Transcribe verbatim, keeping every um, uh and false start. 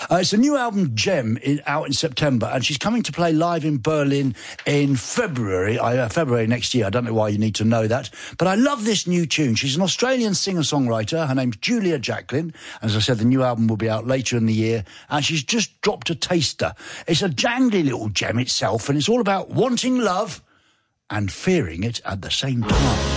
Uh, it's a new album, Gem, in, out in September, and she's coming to play live in Berlin in February, uh, February next year. I don't know why you need to know that, but I love this new tune. She's an Australian singer-songwriter. Her name's Julia Jacklin. As I said, the new album will be out later in the year, and she's just dropped a taster. It's a jangly little gem itself, and it's all about wanting love and fearing it at the same time.